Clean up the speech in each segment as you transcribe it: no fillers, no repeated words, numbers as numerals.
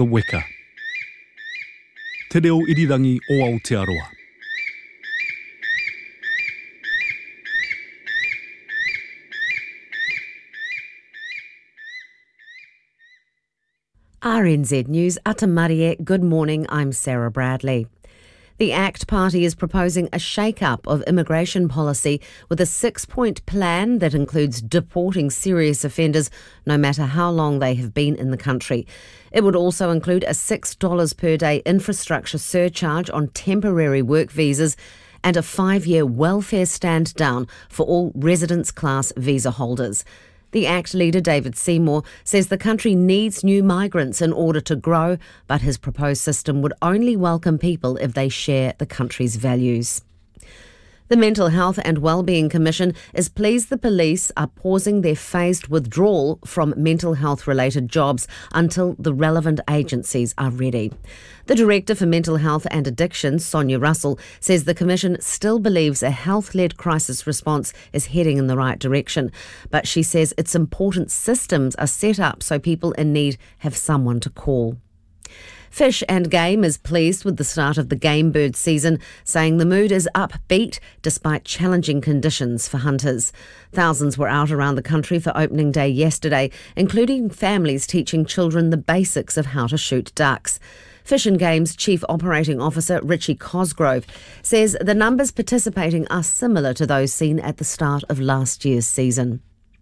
the weka. Te reo irirangi o Aotearoa. RNZ News, Atamarie. Good morning, I'm Sarah Bradley. The ACT Party is proposing a shake-up of immigration policy with a 6-point plan that includes deporting serious offenders no matter how long they have been in the country. It would also include a $6 per day infrastructure surcharge on temporary work visas and a 5-year welfare stand down for all residence class visa holders. The ACT leader, David Seymour, says the country needs new migrants in order to grow, but his proposed system would only welcome people if they share the country's values. The Mental Health and Wellbeing Commission is pleased the police are pausing their phased withdrawal from mental health-related jobs until the relevant agencies are ready. The Director for Mental Health and Addiction, Sonia Russell, says the Commission still believes a health-led crisis response is heading in the right direction, but she says it's important systems are set up so people in need have someone to call. Fish and Game is pleased with the start of the game bird season, saying the mood is upbeat despite challenging conditions for hunters. Thousands were out around the country for opening day yesterday, including families teaching children the basics of how to shoot ducks. Fish and Game's Chief Operating Officer Richie Cosgrove says the numbers participating are similar to those seen at the start of last year's season.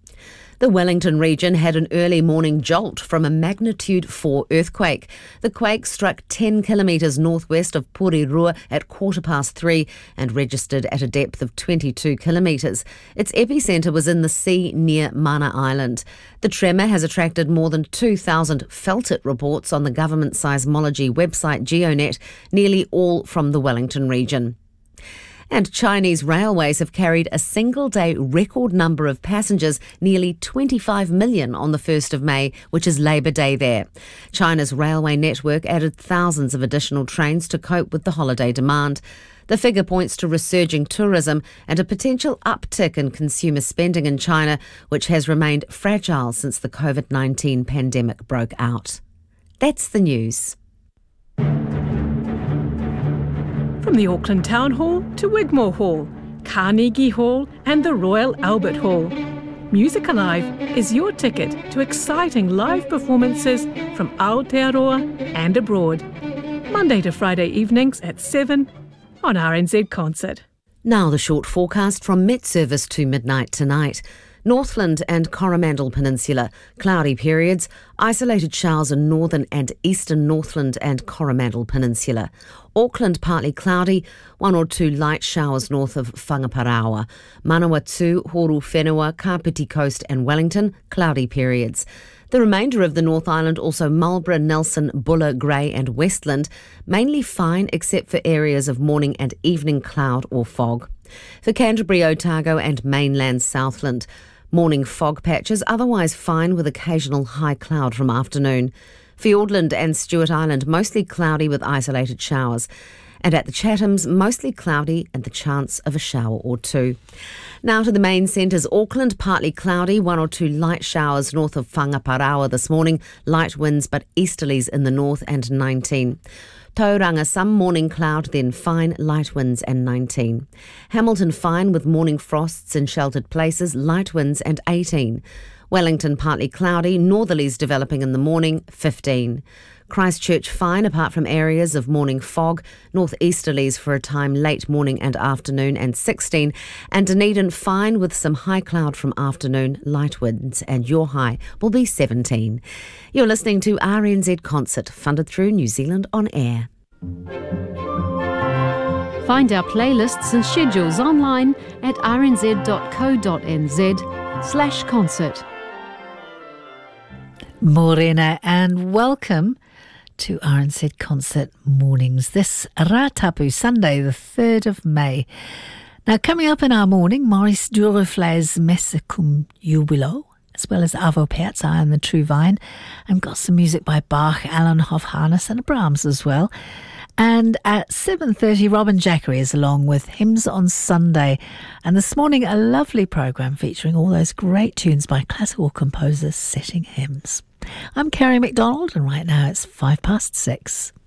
The Wellington region had an early morning jolt from a magnitude 4 earthquake. The quake struck 10 kilometres northwest of Porirua at 3:15 and registered at a depth of 22 kilometres. Its epicentre was in the sea near Mana Island. The tremor has attracted more than 2,000 felt-it reports on the government seismology website GeoNet, nearly all from the Wellington region. And Chinese railways have carried a single-day record number of passengers, nearly 25 million on the 1st of May, which is Labour Day there. China's railway network added thousands of additional trains to cope with the holiday demand. The figure points to resurging tourism and a potential uptick in consumer spending in China, which has remained fragile since the COVID-19 pandemic broke out. That's the news. From the Auckland Town Hall to Wigmore Hall, Carnegie Hall and the Royal Albert Hall, Music Alive is your ticket to exciting live performances from Aotearoa and abroad. Monday to Friday evenings at 7 on RNZ Concert. Now the short forecast from Met Service to midnight tonight. Northland and Coromandel Peninsula, cloudy periods, isolated showers in northern and eastern Northland and Coromandel Peninsula. Auckland partly cloudy, 1 or 2 light showers north of Whangaparaoa. Manawatu, Horu Whenua, Kapiti Coast and Wellington, cloudy periods. The remainder of the North Island, also Marlborough, Nelson, Buller, Grey and Westland, mainly fine except for areas of morning and evening cloud or fog. For Canterbury, Otago and mainland Southland, morning fog patches, otherwise fine with occasional high cloud from afternoon. Fiordland and Stewart Island, mostly cloudy with isolated showers. And at the Chathams, mostly cloudy and the chance of a shower or 2. Now to the main centres. Auckland, partly cloudy, 1 or 2 light showers north of Whangaparaoa this morning, light winds but easterlies in the north and 19. Tauranga, some morning cloud, then fine, light winds and 19. Hamilton, fine with morning frosts in sheltered places, light winds and 18. Wellington, partly cloudy, northerlies developing in the morning, 15. Christchurch, fine apart from areas of morning fog, northeasterlies for a time late morning and afternoon and 16. And Dunedin, fine with some high cloud from afternoon, light winds, and your high will be 17. You're listening to RNZ Concert, funded through New Zealand On Air. Find our playlists and schedules online at rnz.co.nz/concert. Morena and welcome to RNZ Concert Mornings this Ratapu Sunday, the 3rd of May. Now, coming up in our morning, Maurice Duruflé's Messe cum Jubilo, as well as Avo Piazza and the True Vine, and got some music by Bach, Alan Hofharnis and Brahms as well. And at 7:30, Robin Jackery is along with Hymns on Sunday. And this morning, a lovely programme featuring all those great tunes by classical composers setting hymns. I'm Kerry McDonald, and right now it's 6:05.